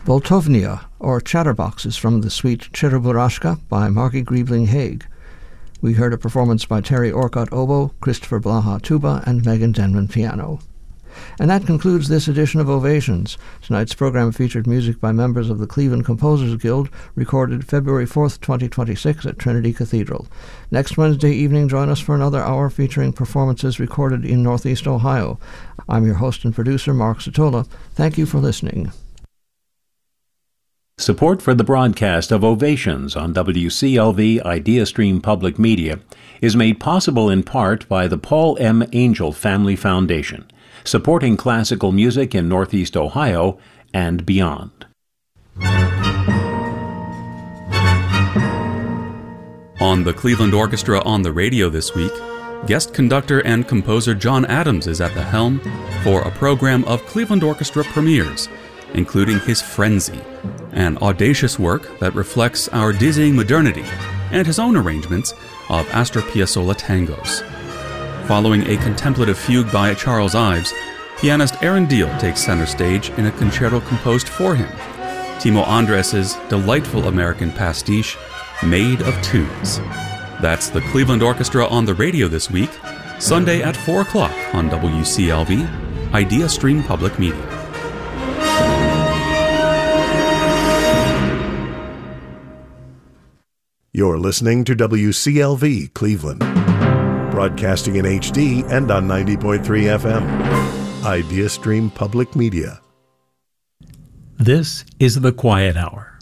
Boltovnia, or Chatterboxes from the suite Cheruburashka by Margie Griebling-Haig. We heard a performance by Terry Orcott oboe, Christopher Blaha tuba, and Megan Denman piano. And that concludes this edition of Ovations. Tonight's program featured music by members of the Cleveland Composers Guild, recorded February 4th, 2026 at Trinity Cathedral. Next Wednesday evening, join us for another hour featuring performances recorded in Northeast Ohio. I'm your host and producer, Mark Satola. Thank you for listening. Support for the broadcast of Ovations on WCLV IdeaStream Public Media is made possible in part by the Paul M. Angel Family Foundation, supporting classical music in Northeast Ohio and beyond. On the Cleveland Orchestra on the Radio this week, guest conductor and composer John Adams is at the helm for a program of Cleveland Orchestra premieres, including his Frenzy, an audacious work that reflects our dizzying modernity, and his own arrangements of Astor Piazzolla tangos. Following a contemplative fugue by Charles Ives, pianist Aaron Deal takes center stage in a concerto composed for him, Timo Andres' delightful American pastiche, Made of Tunes. That's the Cleveland Orchestra on the Radio this week, Sunday at 4 o'clock on WCLV, IdeaStream Public Media. You're listening to WCLV Cleveland, broadcasting in HD and on 90.3 FM. IdeaStream Public Media. This is The Quiet Hour.